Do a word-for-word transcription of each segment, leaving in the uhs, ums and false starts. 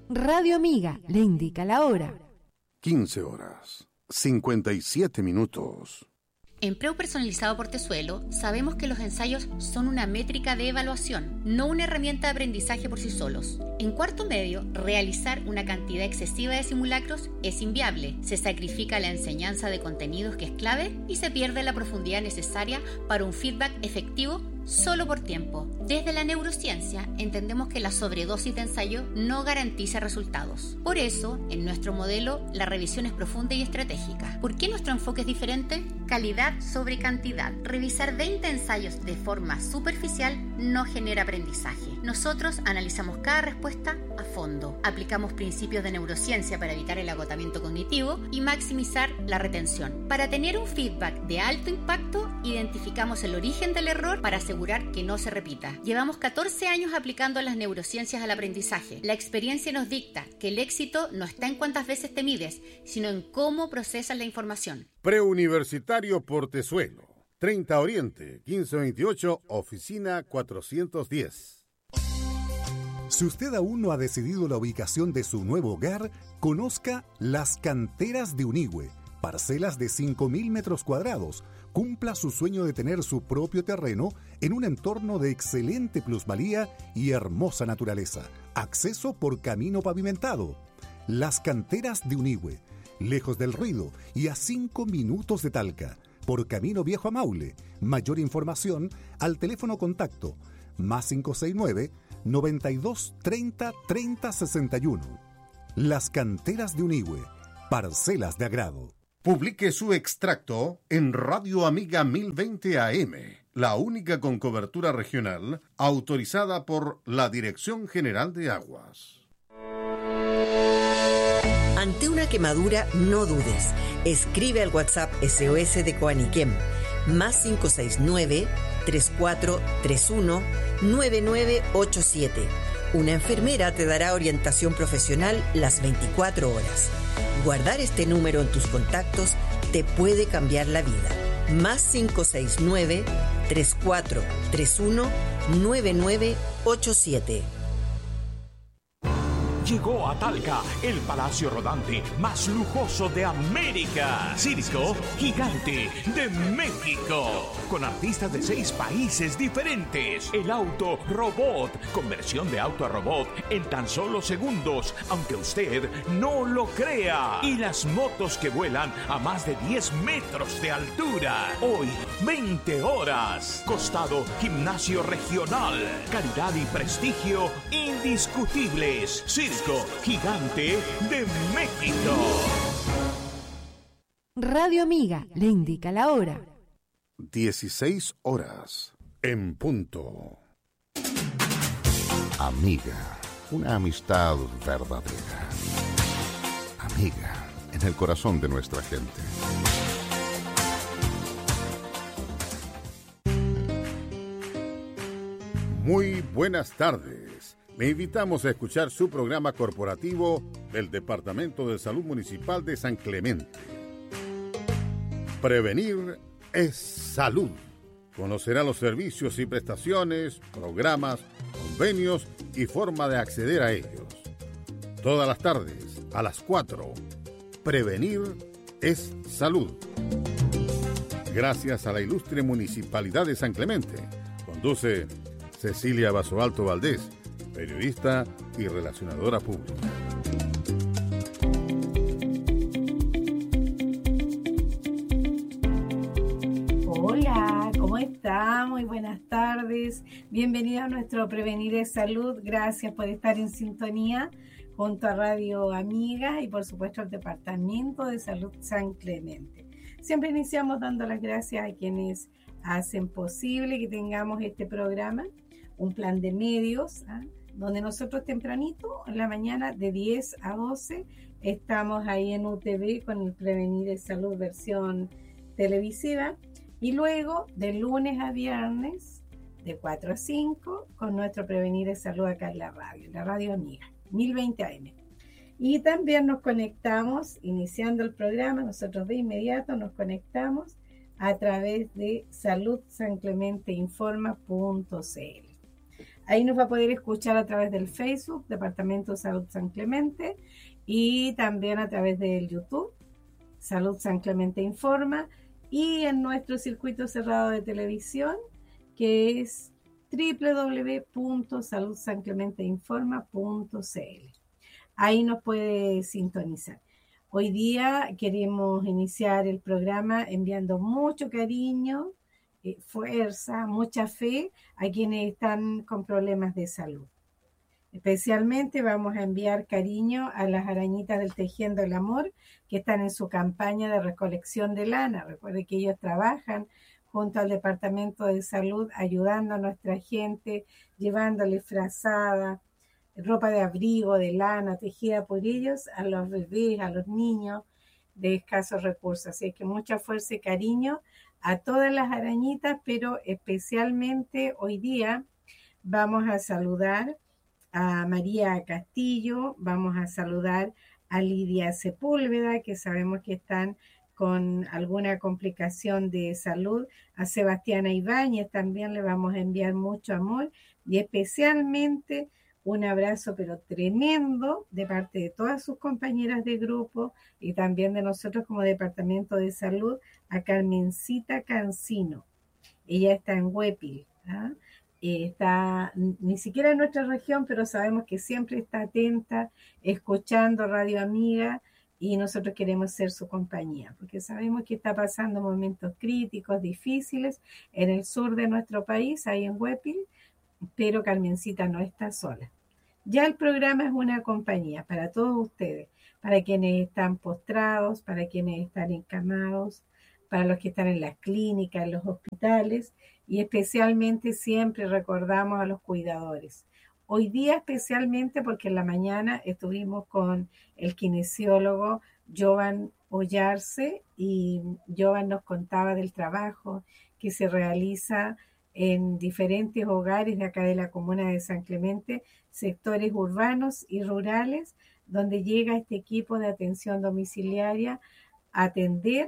Radio Amiga le indica la hora. quince horas, cincuenta y siete minutos. En Preu Personalizado Portezuelo sabemos que los ensayos son una métrica de evaluación, no una herramienta de aprendizaje por sí solos. En cuarto medio, realizar una cantidad excesiva de simulacros es inviable. Se sacrifica la enseñanza de contenidos que es clave y se pierde la profundidad necesaria para un feedback efectivo solo por tiempo. Desde la neurociencia entendemos que la sobredosis de ensayo no garantiza resultados. Por eso, en nuestro modelo, la revisión es profunda y estratégica. ¿Por qué nuestro enfoque es diferente? Calidad sobre cantidad. Revisar veinte ensayos de forma superficial no genera aprendizaje. Nosotros analizamos cada respuesta a fondo. Aplicamos principios de neurociencia para evitar el agotamiento cognitivo y maximizar la retención. Para tener un feedback de alto impacto, identificamos el origen del error para asegurar que no se repita. Llevamos catorce años aplicando las neurociencias al aprendizaje. La experiencia nos dicta que el éxito no está en cuántas veces te mides, sino en cómo procesas la información. Preuniversitario Portezuelo, treinta Oriente, quince veintiocho, oficina cuatrocientos diez. Si usted aún no ha decidido la ubicación de su nuevo hogar, conozca Las Canteras de Unigüe, parcelas de cinco mil metros cuadrados. Cumpla su sueño de tener su propio terreno en un entorno de excelente plusvalía y hermosa naturaleza. Acceso por camino pavimentado. Las Canteras de Unigüe, lejos del ruido y a cinco minutos de Talca. Por camino viejo a Maule. Mayor información al teléfono contacto más cinco seis nueve, noventa y dos, treinta, treinta, sesenta y uno. Las Canteras de Unigüe, parcelas de agrado. Publique su extracto en Radio Amiga mil veinte A M, la única con cobertura regional autorizada por la Dirección General de Aguas. Ante una quemadura, no dudes. Escribe al WhatsApp S O S de Coaniquem, más cinco seis nueve, tres cuatro tres uno, nueve nueve ocho siete. Una enfermera te dará orientación profesional las veinticuatro horas. Guardar este número en tus contactos te puede cambiar la vida. Más cinco seis nueve, tres cuatro tres uno, nueve nueve ocho siete. Llegó a Talca el palacio rodante más lujoso de América. Circo Gigante de México. Con artistas de seis países diferentes. El auto robot. Conversión de auto a robot en tan solo segundos, aunque usted no lo crea. Y las motos que vuelan a más de diez metros de altura. Hoy, veinte horas. Costado Gimnasio Regional. Calidad y prestigio indiscutibles. Circo Gigante de México. Radio Amiga le indica la hora. dieciséis horas en punto. Amiga, una amistad verdadera. Amiga, en el corazón de nuestra gente. Muy buenas tardes. Le invitamos a escuchar su programa corporativo del Departamento de Salud Municipal de San Clemente. Prevenir es salud. Conocerá los servicios y prestaciones, programas, convenios y forma de acceder a ellos. Todas las tardes, a las cuatro. Prevenir es salud. Gracias a la ilustre Municipalidad de San Clemente. Conduce Cecilia Basoalto Valdés, periodista y relacionadora pública. Hola, ¿cómo está? Muy buenas tardes. Bienvenido a nuestro Prevenir es Salud. Gracias por estar en sintonía junto a Radio Amiga y por supuesto al Departamento de Salud San Clemente. Siempre iniciamos dando las gracias a quienes hacen posible que tengamos este programa, un plan de medios, ¿eh? donde nosotros tempranito, en la mañana de diez a doce, estamos ahí en U T V con el Prevenir de Salud versión televisiva, y luego de lunes a viernes, de cuatro a cinco, con nuestro Prevenir de Salud acá en la radio, la Radio Amiga, mil veinte A M. Y también nos conectamos, iniciando el programa, nosotros de inmediato nos conectamos a través de salud san clemente informa punto c l. Ahí nos va a poder escuchar a través del Facebook, Departamento de Salud San Clemente, y también a través del YouTube, Salud San Clemente Informa, y en nuestro circuito cerrado de televisión, que es doble u doble u doble u punto salud san clemente informa punto c l. Ahí nos puede sintonizar. Hoy día queremos iniciar el programa enviando mucho cariño, eh, fuerza, mucha fe a quienes están con problemas de salud. Especialmente vamos a enviar cariño a las arañitas del Tejiendo el Amor que están en su campaña de recolección de lana. Recuerde que ellos trabajan junto al Departamento de Salud ayudando a nuestra gente, llevándole frazada, ropa de abrigo, de lana, tejida por ellos a los bebés, a los niños de escasos recursos. Así que mucha fuerza y cariño a todas las arañitas, pero especialmente hoy día vamos a saludar a María Castillo, vamos a saludar a Lidia Sepúlveda, que sabemos que están con alguna complicación de salud, a Sebastiana Ibáñez también le vamos a enviar mucho amor y especialmente un abrazo pero tremendo de parte de todas sus compañeras de grupo y también de nosotros como Departamento de Salud a Carmencita Cancino. Ella está en Huépil, ¿ah? Eh, está ni siquiera en nuestra región, pero sabemos que siempre está atenta, escuchando Radio Amiga, y nosotros queremos ser su compañía, porque sabemos que está pasando momentos críticos, difíciles, en el sur de nuestro país, ahí en Huépil, pero Carmencita no está sola. Ya el programa es una compañía para todos ustedes, para quienes están postrados, para quienes están encamados, para los que están en las clínicas, en los hospitales, y especialmente siempre recordamos a los cuidadores. Hoy día especialmente porque en la mañana estuvimos con el kinesiólogo Jovan Ollarse y Jovan nos contaba del trabajo que se realiza en diferentes hogares de acá de la comuna de San Clemente, sectores urbanos y rurales, donde llega este equipo de atención domiciliaria a atender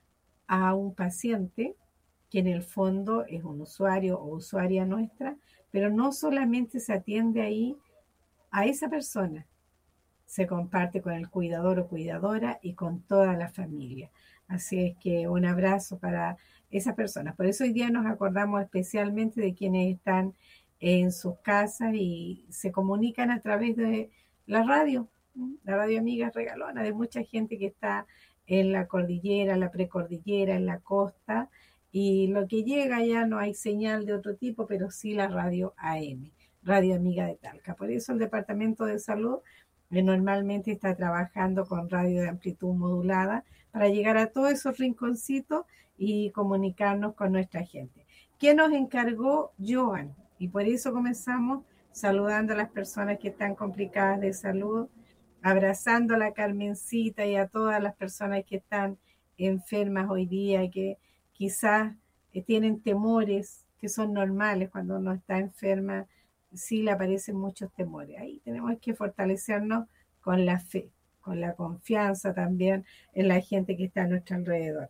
a un paciente que en el fondo es un usuario o usuaria nuestra, pero no solamente se atiende ahí a esa persona, se comparte con el cuidador o cuidadora y con toda la familia. Así es que un abrazo para esas personas. Por eso hoy día nos acordamos especialmente de quienes están en sus casas y se comunican a través de la radio, la Radio Amiga regalona, de mucha gente que está en la cordillera, la precordillera, en la costa, y lo que llega ya no hay señal de otro tipo, pero sí la radio A M, Radio Amiga de Talca. Por eso el Departamento de Salud eh, normalmente está trabajando con radio de amplitud modulada para llegar a todos esos rinconcitos y comunicarnos con nuestra gente. ¿Qué nos encargó Jovan? Y por eso comenzamos saludando a las personas que están complicadas de salud, abrazando a la Carmencita y a todas las personas que están enfermas hoy día, que quizás eh, tienen temores que son normales cuando uno está enferma, sí le aparecen muchos temores. Ahí tenemos que fortalecernos con la fe, con la confianza también en la gente que está a nuestro alrededor.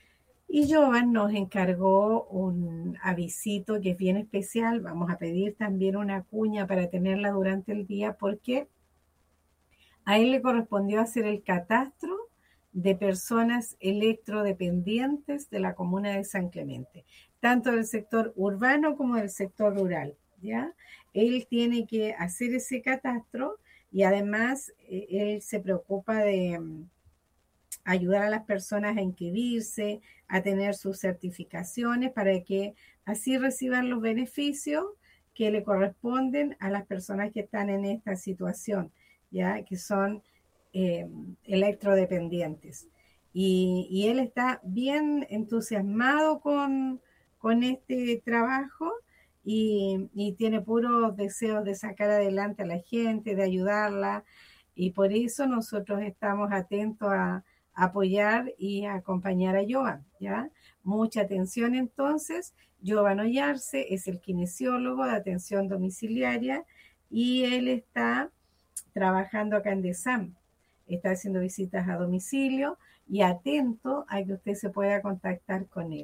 Y Jovan nos encargó un avisito que es bien especial. Vamos a pedir también una cuña para tenerla durante el día porque a él le correspondió hacer el catastro de personas electrodependientes de la comuna de San Clemente, tanto del sector urbano como del sector rural, ¿ya? Él tiene que hacer ese catastro y además eh, él se preocupa de um, ayudar a las personas a inscribirse, a tener sus certificaciones para que así reciban los beneficios que le corresponden a las personas que están en esta situación, ¿ya? Que son Eh, electrodependientes y, y él está bien entusiasmado con, con este trabajo y, y tiene puros deseos de sacar adelante a la gente, de ayudarla, y por eso nosotros estamos atentos a, a apoyar y a acompañar a Jovan, ¿ya? Mucha atención entonces. Jovan Ollarse es el kinesiólogo de atención domiciliaria y él está trabajando acá en DESAM. Está haciendo visitas a domicilio y atento a que usted se pueda contactar con él.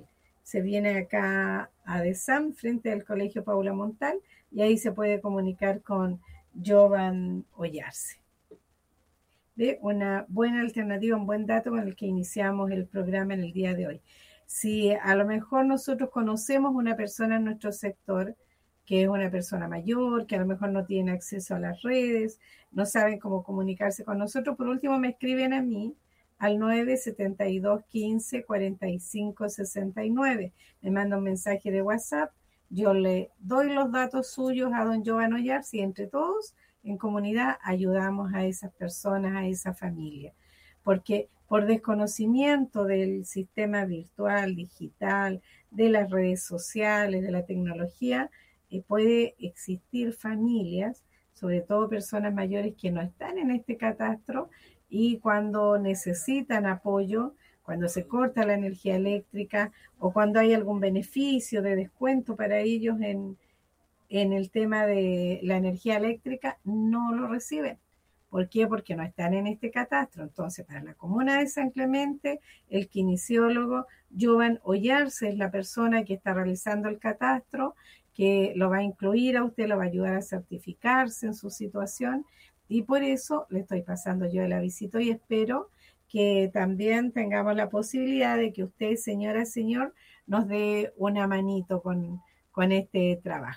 se viene acá a Desam, frente al Colegio Paula Montal, y ahí se puede comunicar con Jovan Ollarse. ¿Ve? Una buena alternativa, un buen dato con el que iniciamos el programa en el día de hoy. Si a lo mejor nosotros conocemos una persona en nuestro sector que es una persona mayor, que a lo mejor no tiene acceso a las redes, no saben cómo comunicarse con nosotros, por último me escriben a mí al nueve siete dos, quince, cuarenta y cinco, sesenta y nueve. Me manda un mensaje de WhatsApp, yo le doy los datos suyos a don Jovan Ollarse y entre todos en comunidad ayudamos a esas personas, a esa familia. Porque por desconocimiento del sistema virtual, digital, de las redes sociales, de la tecnología, eh, puede existir familias, sobre todo personas mayores que no están en este catastro y cuando necesitan apoyo, cuando se corta la energía eléctrica o cuando hay algún beneficio de descuento para ellos en, en el tema de la energía eléctrica, no lo reciben. ¿Por qué? Porque no están en este catastro. Entonces, para la comuna de San Clemente, el kinesiólogo Jovan Ollarse es la persona que está realizando el catastro, que lo va a incluir a usted, lo va a ayudar a certificarse en su situación, y por eso le estoy pasando yo el avisito y espero que también tengamos la posibilidad de que usted, señora, señor, nos dé una manito con, con este trabajo.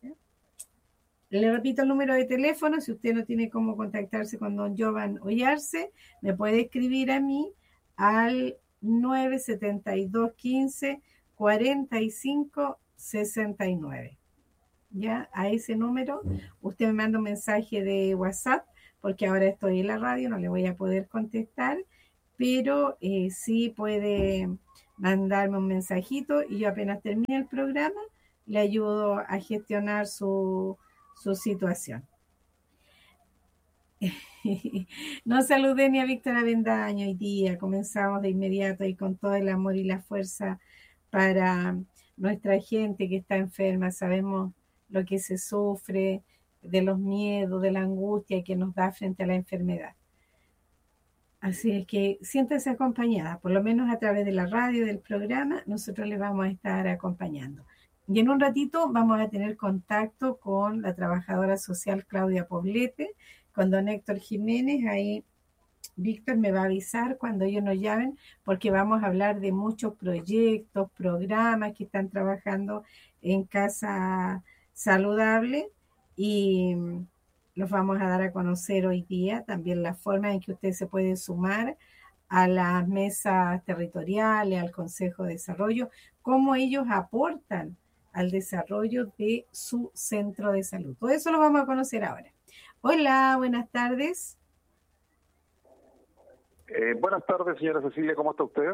Le repito el número de teléfono, si usted no tiene cómo contactarse con don Jovan Ollarse, me puede escribir a mí al nueve siete dos, quince, cuarenta y cinco, sesenta y nueve. Ya, a ese número usted me manda un mensaje de WhatsApp, porque ahora estoy en la radio, no le voy a poder contestar, pero eh, sí puede mandarme un mensajito y yo apenas termine el programa le ayudo a gestionar su su situación. No saludé ni a Víctor Avendaño hoy día, comenzamos de inmediato y con todo el amor y la fuerza para nuestra gente que está enferma. Sabemos lo que se sufre, de los miedos, de la angustia que nos da frente a la enfermedad. Así es que siéntese acompañada, por lo menos a través de la radio, del programa, nosotros les vamos a estar acompañando. Y en un ratito vamos a tener contacto con la trabajadora social Claudia Poblete, con don Héctor Jiménez. Ahí Víctor me va a avisar cuando ellos nos llamen, porque vamos a hablar de muchos proyectos, programas que están trabajando en Casa Saludable y los vamos a dar a conocer hoy día. También la forma en que usted se puede sumar a las mesas territoriales, al Consejo de Desarrollo, cómo ellos aportan al desarrollo de su centro de salud. Todo eso lo vamos a conocer ahora. Hola, buenas tardes. Eh, buenas tardes, señora Cecilia, ¿cómo está usted?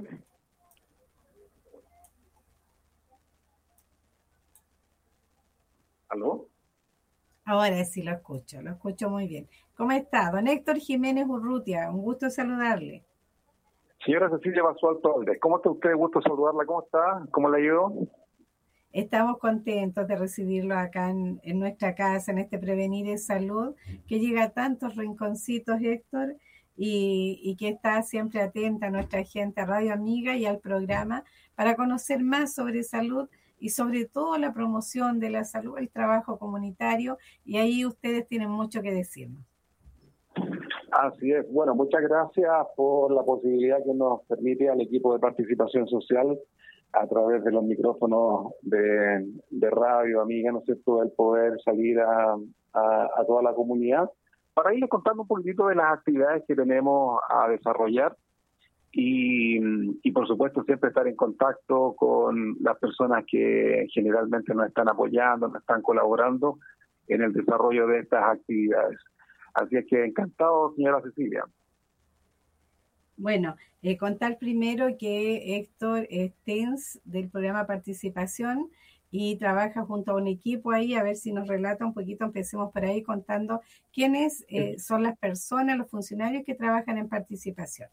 ¿Aló? Ahora sí lo escucho, lo escucho muy bien. ¿Cómo está? Don Héctor Jiménez Urrutia, un gusto saludarle. Señora Cecilia Basualto Alves, ¿cómo está usted? Gusto saludarla, ¿cómo está? ¿Cómo le ha ido? Estamos contentos de recibirlo acá en, en nuestra casa, en este Prevenir es Salud, que llega a tantos rinconcitos, Héctor, y, y que está siempre atenta a nuestra gente, a Radio Amiga y al programa, para conocer más sobre salud y sobre todo la promoción de la salud, el trabajo comunitario, y ahí ustedes tienen mucho que decirnos. Así es. Bueno, muchas gracias por la posibilidad que nos permite al equipo de participación social a través de los micrófonos de, de Radio Amiga, ¿no es cierto?, el poder salir a, a, a toda la comunidad para irles contando un poquitito de las actividades que tenemos a desarrollar y, y por supuesto siempre estar en contacto con las personas que generalmente nos están apoyando, nos están colaborando en el desarrollo de estas actividades. Así es que encantado, señora Cecilia. Bueno, eh, contar primero que Héctor es T E N S del programa Participación y trabaja junto a un equipo ahí, a ver si nos relata un poquito, empecemos por ahí contando quiénes eh, son las personas, los funcionarios que trabajan en participación.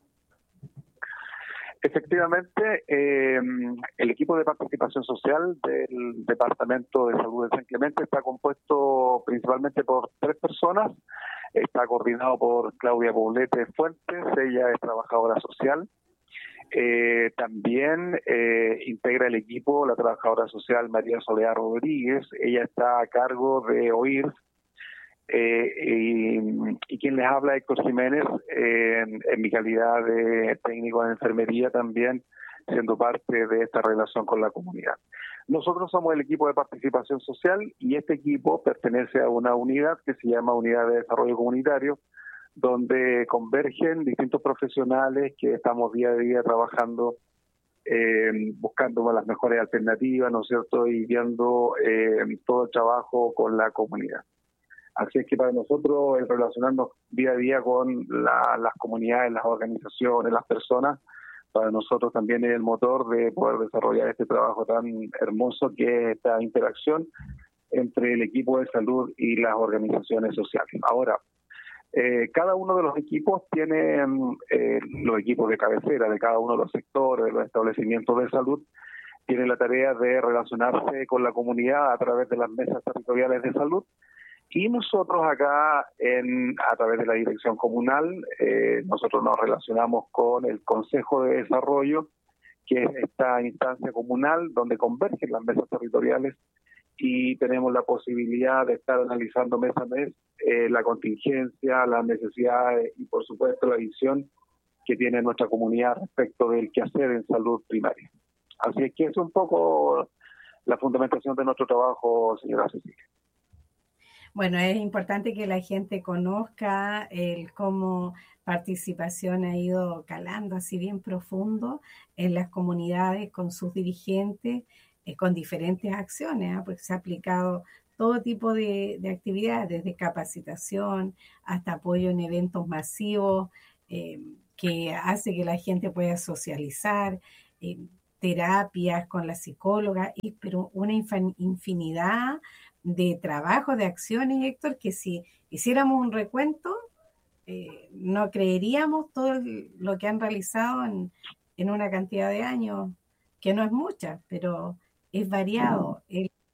Efectivamente, eh, el equipo de participación social del Departamento de Salud de San Clemente está compuesto principalmente por tres personas. Está coordinado por Claudia Poblete Fuentes, ella es trabajadora social. Eh, también eh, integra el equipo la trabajadora social María Soledad Rodríguez. Ella está a cargo de O I R S. Eh, y, y quien les habla, Héctor Jiménez, eh, en, en mi calidad de técnico de enfermería también, siendo parte de esta relación con la comunidad. Nosotros somos el equipo de participación social y este equipo pertenece a una unidad que se llama Unidad de Desarrollo Comunitario, donde convergen distintos profesionales que estamos día a día trabajando, eh, buscando las mejores alternativas, ¿no es cierto?, y viendo eh, todo el trabajo con la comunidad. Así es que para nosotros el relacionarnos día a día con la, las comunidades, las organizaciones, las personas, para nosotros también es el motor de poder desarrollar este trabajo tan hermoso que es esta interacción entre el equipo de salud y las organizaciones sociales. Ahora, eh, cada uno de los equipos tiene eh, los equipos de cabecera de cada uno de los sectores, de los establecimientos de salud, tienen la tarea de relacionarse con la comunidad a través de las mesas territoriales de salud. Y nosotros acá, en, a través de la dirección comunal, eh, nosotros nos relacionamos con el Consejo de Desarrollo, que es esta instancia comunal donde convergen las mesas territoriales y tenemos la posibilidad de estar analizando mes a mes eh, la contingencia, las necesidades y, por supuesto, la visión que tiene nuestra comunidad respecto del quehacer en salud primaria. Así es que es un poco la fundamentación de nuestro trabajo, señora Cecilia. Bueno, es importante que la gente conozca el cómo participación ha ido calando así bien profundo en las comunidades con sus dirigentes, eh, con diferentes acciones, ¿eh? Porque se ha aplicado todo tipo de, de actividades, desde capacitación hasta apoyo en eventos masivos, eh, que hace que la gente pueda socializar, eh, terapias con la psicóloga, y, pero una infinidad de trabajo, de acciones, Héctor, que si hiciéramos un recuento, eh, no creeríamos todo lo que han realizado en, en una cantidad de años, que no es mucha, pero es variado el